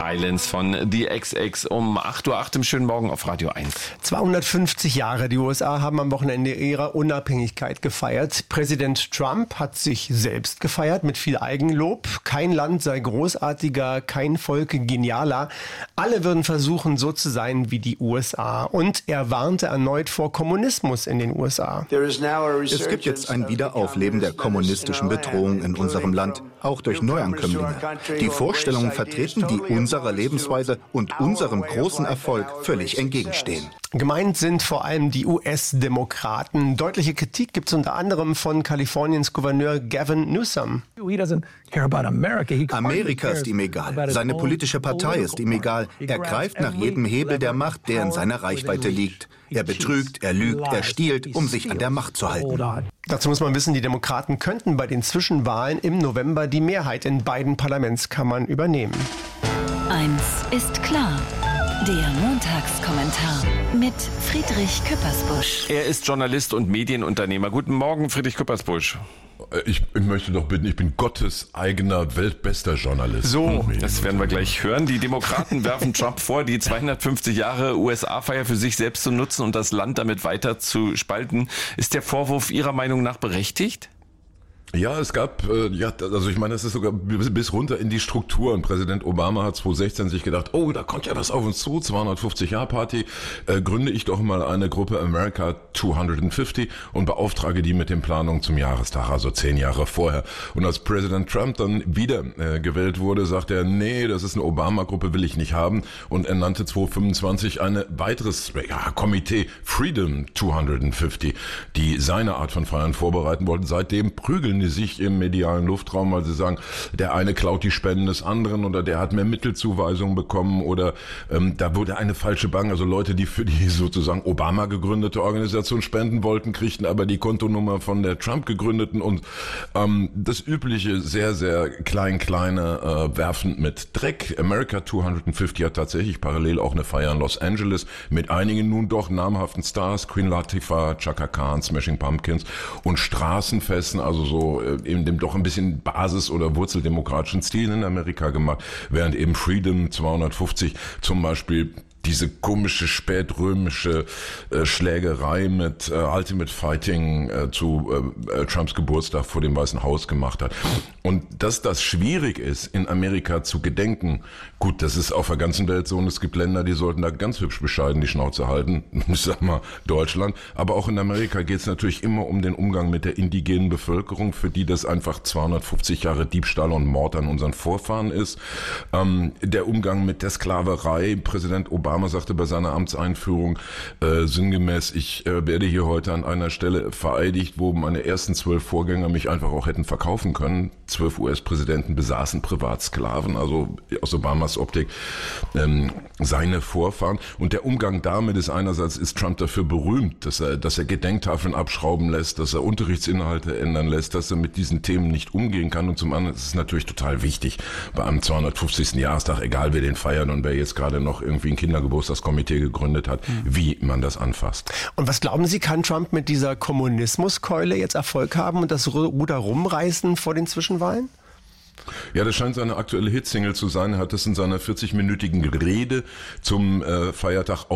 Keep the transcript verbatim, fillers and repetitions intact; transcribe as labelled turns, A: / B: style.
A: Silence von The X X um acht Uhr acht im schönen Morgen auf Radio eins.
B: zweihundertfünfzig Jahre. Die U S A haben am Wochenende ihre Unabhängigkeit gefeiert. Präsident Trump hat sich selbst gefeiert mit viel Eigenlob. Kein Land sei großartiger, kein Volk genialer. Alle würden versuchen, so zu sein wie die U S A. Und er warnte erneut vor Kommunismus in den U S A.
C: Es gibt jetzt ein Wiederaufleben der kommunistischen Bedrohung in unserem Land, auch durch Neuankömmlinge, die Vorstellungen vertreten, die unserer Lebensweise und unserem großen Erfolg völlig entgegenstehen.
B: Gemeint sind vor allem die U S-Demokraten. Deutliche Kritik gibt es unter anderem von Kaliforniens Gouverneur Gavin Newsom.
C: Amerika ist ihm egal. Seine politische Partei ist ihm egal. Er greift nach jedem Hebel der Macht, der in seiner Reichweite liegt. Er betrügt, er lügt, er stiehlt, um sich an der Macht zu halten.
B: Dazu muss man wissen, die Demokraten könnten bei den Zwischenwahlen im November die Mehrheit in beiden Parlamentskammern übernehmen.
D: Eins ist klar. Der Montagskommentar mit Friedrich Küppersbusch.
A: Er ist Journalist und Medienunternehmer. Guten Morgen, Friedrich Küppersbusch.
E: Ich, ich möchte doch bitten, ich bin Gottes eigener weltbester Journalist.
A: So, das werden wir gleich hören. Die Demokraten werfen Trump vor, die zweihundertfünfzig Jahre U S A-Feier für sich selbst zu nutzen und das Land damit weiter zu spalten. Ist der Vorwurf Ihrer Meinung nach berechtigt?
E: Ja, es gab, äh, ja, also ich meine, es ist sogar bis, bis runter in die Strukturen. Präsident Obama hat zweitausendsechzehn sich gedacht, oh, da kommt ja was auf uns zu, zweihundertfünfzig Jahr Party, äh, gründe ich doch mal eine Gruppe America zweihundertfünfzig und beauftrage die mit den Planungen zum Jahrestag, also zehn Jahre vorher. Und als Präsident Trump dann wieder äh, gewählt wurde, sagte er, nee, das ist eine Obama-Gruppe, will ich nicht haben. Und er nannte zweitausendfünfundzwanzig ein weiteres ja, Komitee, Freedom zweihundertfünfzig, die seine Art von Feiern vorbereiten wollten. Seitdem prügeln die sich im medialen Luftraum, weil sie sagen, der eine klaut die Spenden des anderen oder der hat mehr Mittelzuweisungen bekommen oder ähm, da wurde eine falsche Bank, also Leute, die für die sozusagen Obama gegründete Organisation spenden wollten, kriegten aber die Kontonummer von der Trump gegründeten und ähm, das übliche sehr, sehr klein-kleine äh, werfen mit Dreck. America zweihundertfünfzig hat tatsächlich parallel auch eine Feier in Los Angeles mit einigen nun doch namhaften Stars, Queen Latifah, Chaka Khan, Smashing Pumpkins und Straßenfesten, also so in dem doch ein bisschen Basis- oder wurzeldemokratischen Stil in Amerika gemacht, während eben Freedom zweihundertfünfzig zum Beispiel diese komische spätrömische äh, Schlägerei mit äh, Ultimate Fighting äh, zu äh, Trumps Geburtstag vor dem Weißen Haus gemacht hat. Und dass das schwierig ist, in Amerika zu gedenken, gut, das ist auf der ganzen Welt so und es gibt Länder, die sollten da ganz hübsch bescheiden die Schnauze halten, ich sag mal Deutschland, aber auch in Amerika geht es natürlich immer um den Umgang mit der indigenen Bevölkerung, für die das einfach zweihundertfünfzig Jahre Diebstahl und Mord an unseren Vorfahren ist. Ähm, der Umgang mit der Sklaverei, Präsident Obama Obama sagte bei seiner Amtseinführung äh, sinngemäß, ich äh, werde hier heute an einer Stelle vereidigt, wo meine ersten zwölf Vorgänger mich einfach auch hätten verkaufen können. Zwölf U S-Präsidenten besaßen Privatsklaven, also aus Obamas Optik ähm, seine Vorfahren. Und der Umgang damit ist einerseits, ist Trump dafür berühmt, dass er, dass er Gedenktafeln abschrauben lässt, dass er Unterrichtsinhalte ändern lässt, dass er mit diesen Themen nicht umgehen kann. Und zum anderen ist es natürlich total wichtig, bei einem zweihundertfünfzigsten Jahrestag, egal wer den feiert und wer jetzt gerade noch irgendwie ein Kindergeburtstagskomitee gegründet hat, mhm. wie man das anfasst.
B: Und was glauben Sie, kann Trump mit dieser Kommunismuskeule jetzt Erfolg haben und das Ruder rumreißen vor den Zwischenwahlen?
E: Ja, das scheint seine aktuelle Hitsingle zu sein. Er hat das in seiner vierzigminütigen Rede zum äh, Feiertag